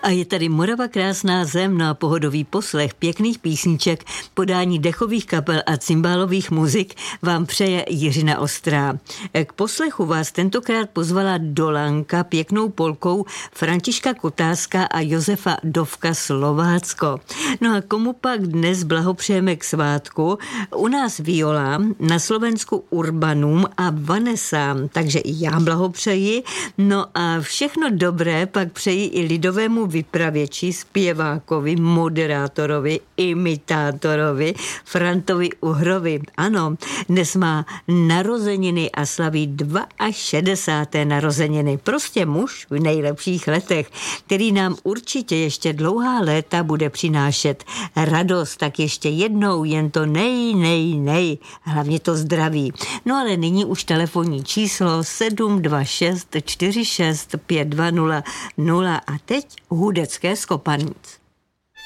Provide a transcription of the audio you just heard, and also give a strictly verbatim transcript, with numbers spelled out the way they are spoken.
A je tady Morava krásná zem na pohodový poslech pěkných písniček, podání dechových kapel a cymbálových muzik vám přeje Jiřina Ostrá. K poslechu vás tentokrát pozvala Dolanka pěknou polkou Františka Kotázka a Josefa Dovka Slovácko. No a komu pak dnes blahopřejeme k svátku? U nás Viola, na Slovensku Urbanum a Vanessa, takže i já blahopřeji. No a všechno dobré pak přeji i lidovému vypravěči, zpěvákovi, moderátorovi, imitátorovi, Frantovi Uhrovi. Ano, dnes má narozeniny a slaví šedesáté druhé narozeniny. Prostě muž v nejlepších letech, který nám určitě ještě dlouhá léta bude přinášet radost. Tak ještě jednou jen to nej, nej, nej. Hlavně to zdraví. No ale nyní už telefonní číslo sedm dva šest čtyři šest pět dva nula nula a teď Hůdecké z Kopanic.